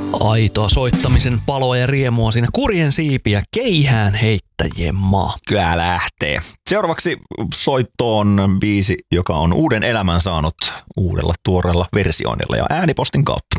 Aitoa soittamisen paloa ja riemua siinä, kurjen siipiä, keihään heittäjien maa. Kyllä lähtee. Seuraavaksi soittoon biisi, joka on uuden elämän saanut uudella tuoreella versioinnilla ja äänipostin kautta.